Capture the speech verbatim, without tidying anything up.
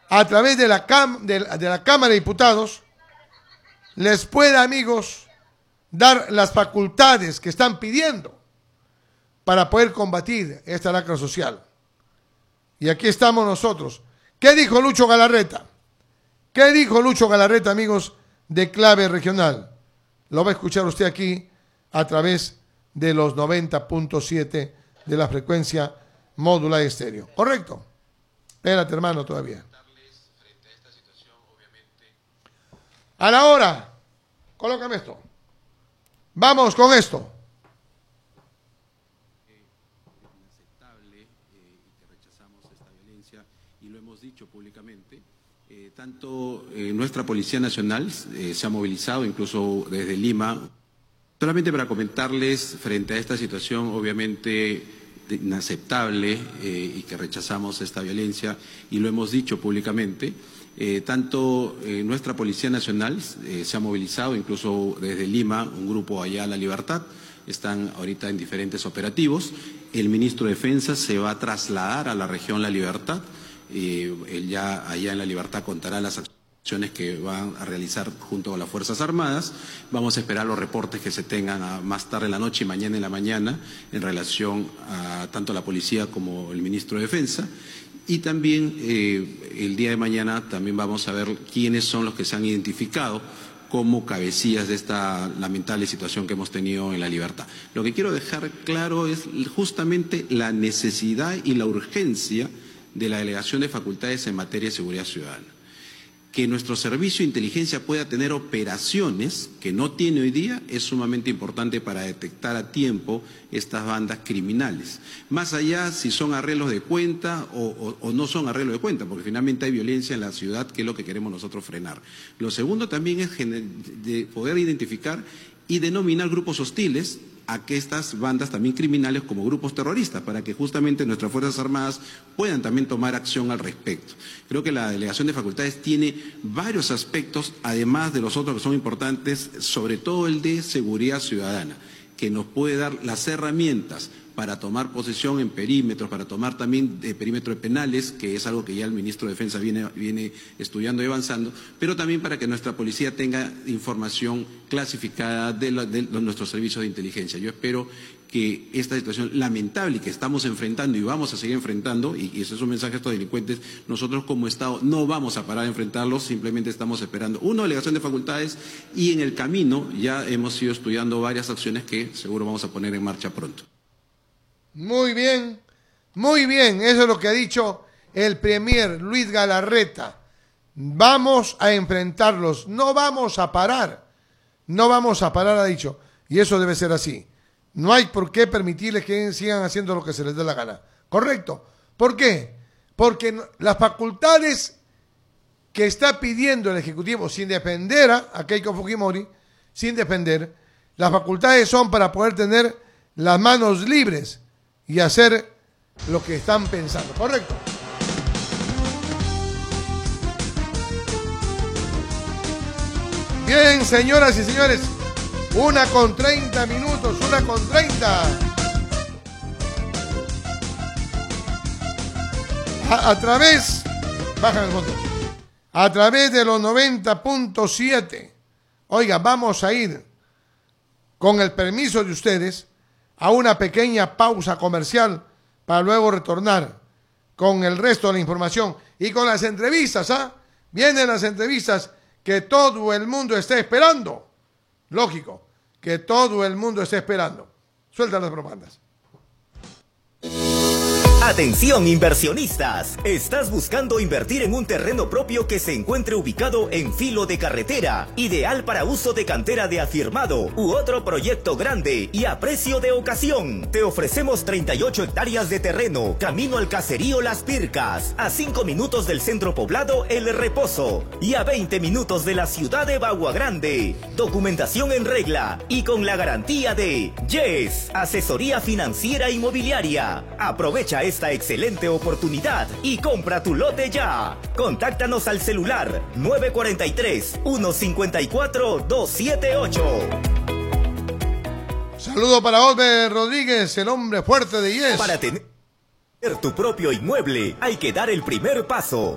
a través de la, cam de, de la Cámara de Diputados, les pueda, amigos, dar las facultades que están pidiendo para poder combatir esta lacra social. Y aquí estamos nosotros. ¿Qué dijo Lucho Galarreta? ¿Qué dijo Lucho Galarreta, amigos, de Clave Regional? Lo va a escuchar usted aquí a través de los noventa punto siete de la frecuencia módula estéreo. ¿Correcto? Espérate, hermano, todavía. A la hora. Colócame esto. Vamos con esto. Inaceptable eh, y que rechazamos esta violencia y lo hemos dicho públicamente. Eh, tanto eh, nuestra Policía Nacional eh, se ha movilizado, incluso desde Lima. Solamente para comentarles frente a esta situación, obviamente inaceptable eh, y que rechazamos esta violencia y lo hemos dicho públicamente. Eh, tanto eh, nuestra Policía Nacional eh, se ha movilizado, incluso desde Lima, un grupo allá a La Libertad, están ahorita en diferentes operativos. El ministro de Defensa se va a trasladar a la región La Libertad, eh, él ya allá en La Libertad contará las acciones que van a realizar junto a las Fuerzas Armadas. Vamos a esperar los reportes que se tengan a más tarde en la noche y mañana en la mañana en relación a tanto la policía como el ministro de Defensa. Y también eh, el día de mañana también vamos a ver quiénes son los que se han identificado como cabecillas de esta lamentable situación que hemos tenido en La Libertad. Lo que quiero dejar claro es justamente la necesidad y la urgencia de la delegación de facultades en materia de seguridad ciudadana. Que nuestro servicio de inteligencia pueda tener operaciones que no tiene hoy día es sumamente importante para detectar a tiempo estas bandas criminales. Más allá si son arreglos de cuenta o, o, o no son arreglos de cuenta, porque finalmente hay violencia en la ciudad, que es lo que queremos nosotros frenar. Lo segundo también es de poder identificar y denominar grupos hostiles a que estas bandas también criminales como grupos terroristas, para que justamente nuestras Fuerzas Armadas puedan también tomar acción al respecto. Creo que la delegación de facultades tiene varios aspectos, además de los otros que son importantes, sobre todo el de seguridad ciudadana, que nos puede dar las herramientas para tomar posesión en perímetros, para tomar también de perímetros penales, que es algo que ya el ministro de Defensa viene, viene estudiando y avanzando, pero también para que nuestra policía tenga información clasificada de, la, de nuestros servicios de inteligencia. Yo espero que esta situación lamentable que estamos enfrentando y vamos a seguir enfrentando, y, y ese es un mensaje a estos delincuentes, nosotros como Estado no vamos a parar de enfrentarlos, simplemente estamos esperando una delegación de facultades y en el camino ya hemos ido estudiando varias acciones que seguro vamos a poner en marcha pronto. Muy bien, muy bien, eso es lo que ha dicho el premier Luis Galarreta. Vamos a enfrentarlos, no vamos a parar, no vamos a parar, ha dicho, y eso debe ser así. No hay por qué permitirles que sigan haciendo lo que se les dé la gana. ¿Correcto? ¿Por qué? Porque las facultades que está pidiendo el Ejecutivo sin defender a, a Keiko Fujimori, sin defender, las facultades son para poder tener las manos libres y hacer lo que están pensando. ¿Correcto? Bien, señoras y señores, una con treinta minutos, una con treinta. A, a través, bajan el fondo, a través de los noventa punto siete. Oiga, vamos a ir, con el permiso de ustedes, a una pequeña pausa comercial para luego retornar con el resto de la información y con las entrevistas, ¿ah? Vienen las entrevistas que todo el mundo está esperando. Lógico, que todo el mundo está esperando. Suelta las propagandas. Atención inversionistas, ¿estás buscando invertir en un terreno propio que se encuentre ubicado en filo de carretera, ideal para uso de cantera de afirmado u otro proyecto grande y a precio de ocasión? Te ofrecemos treinta y ocho hectáreas de terreno, camino al caserío Las Pircas, a cinco minutos del centro poblado El Reposo y a veinte minutos de la ciudad de Bagua Grande. Documentación en regla y con la garantía de Yes, asesoría financiera inmobiliaria. Aprovecha esta excelente oportunidad y compra tu lote ya. Contáctanos al celular nueve cuatro tres, uno cinco cuatro, dos siete ocho. Saludo para Osber Rodríguez, el hombre fuerte de Yes. Para tener tu propio inmueble hay que dar el primer paso.